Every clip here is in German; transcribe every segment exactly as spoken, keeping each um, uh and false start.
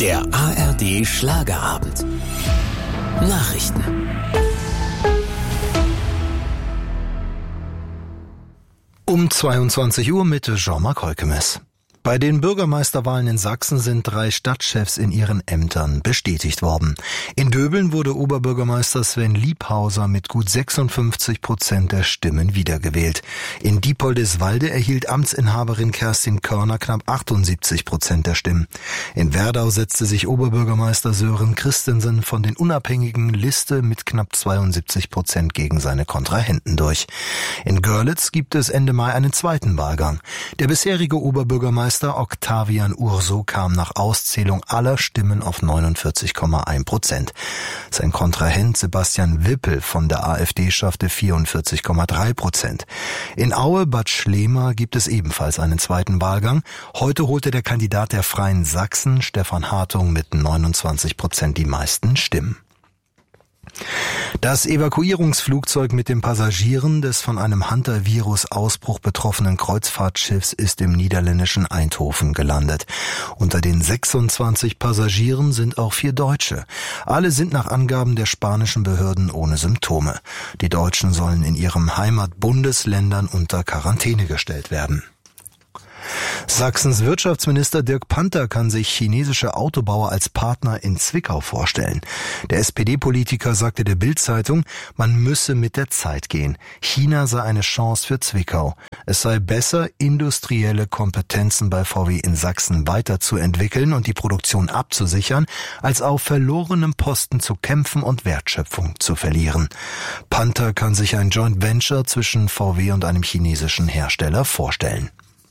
Der A R D Schlagerabend. Nachrichten. Um zweiundzwanzig Uhr mit Jean-Marc Heukemes. Bei den Bürgermeisterwahlen in Sachsen sind drei Stadtchefs in ihren Ämtern bestätigt worden. In Döbeln wurde Oberbürgermeister Sven Liebhauser mit gut sechsundfünfzig Prozent der Stimmen wiedergewählt. In Diepoldeswalde erhielt Amtsinhaberin Kerstin Körner knapp achtundsiebzig Prozent der Stimmen. In Werdau setzte sich Oberbürgermeister Sören Christensen von den unabhängigen Liste mit knapp zweiundsiebzig Prozent gegen seine Kontrahenten durch. In Görlitz gibt es Ende Mai einen zweiten Wahlgang. Der bisherige Oberbürgermeister Octavian Urso kam nach Auszählung aller Stimmen auf neunundvierzig Komma eins Prozent. Sein Kontrahent Sebastian Wippel von der AfD schaffte vierundvierzig Komma drei Prozent. In Aue-Bad Schlema gibt es ebenfalls einen zweiten Wahlgang. Heute holte der Kandidat der Freien Sachsen, Stefan Hartung, mit neunundzwanzig Prozent die meisten Stimmen. Das Evakuierungsflugzeug mit den Passagieren des von einem Hunter-Virus-Ausbruch betroffenen Kreuzfahrtschiffs ist im niederländischen Eindhoven gelandet. Unter den sechsundzwanzig Passagieren sind auch vier Deutsche. Alle sind nach Angaben der spanischen Behörden ohne Symptome. Die Deutschen sollen in ihren Heimatbundesländern unter Quarantäne gestellt werden. Sachsens Wirtschaftsminister Dirk Panther kann sich chinesische Autobauer als Partner in Zwickau vorstellen. Der S P D-Politiker sagte der Bild-Zeitung, man müsse mit der Zeit gehen. China sei eine Chance für Zwickau. Es sei besser, industrielle Kompetenzen bei V W in Sachsen weiterzuentwickeln und die Produktion abzusichern, als auf verlorenem Posten zu kämpfen und Wertschöpfung zu verlieren. Panther kann sich ein Joint Venture zwischen V W und einem chinesischen Hersteller vorstellen.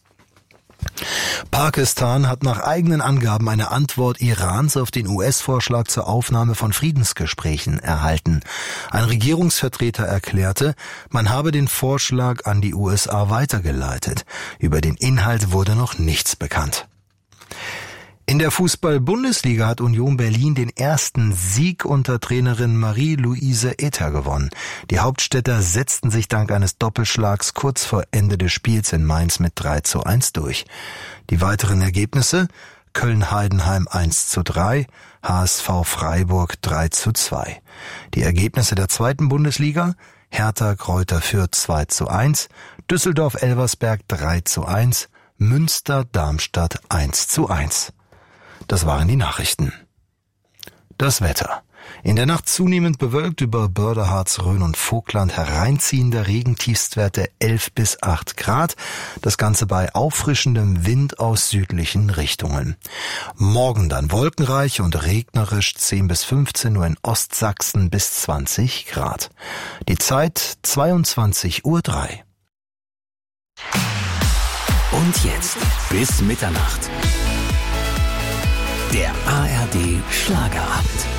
Pakistan hat nach eigenen Angaben eine Antwort Irans auf den U S-Vorschlag zur Aufnahme von Friedensgesprächen erhalten. Ein Regierungsvertreter erklärte, man habe den Vorschlag an die U S A weitergeleitet. Über den Inhalt wurde noch nichts bekannt. In der Fußball-Bundesliga hat Union Berlin den ersten Sieg unter Trainerin Marie-Louise Ether gewonnen. Die Hauptstädter setzten sich dank eines Doppelschlags kurz vor Ende des Spiels in Mainz mit drei zu eins durch. Die weiteren Ergebnisse: Köln-Heidenheim eins zu drei, H S V Freiburg drei zu zwei. Die Ergebnisse der zweiten Bundesliga: Hertha Greuther Fürth zwei zu eins, Düsseldorf-Elversberg drei zu eins, Münster-Darmstadt eins zu eins. Das waren die Nachrichten. Das Wetter. In der Nacht zunehmend bewölkt, über Bördeharz, Rhön und Vogtland hereinziehender Regen, Tiefstwerte elf bis acht Grad. Das Ganze bei auffrischendem Wind aus südlichen Richtungen. Morgen dann wolkenreich und regnerisch, zehn bis fünfzehn, nur in Ostsachsen bis zwanzig Grad. Die Zeit zweiundzwanzig Uhr drei. Und jetzt bis Mitternacht. Der A R D Schlagerabend.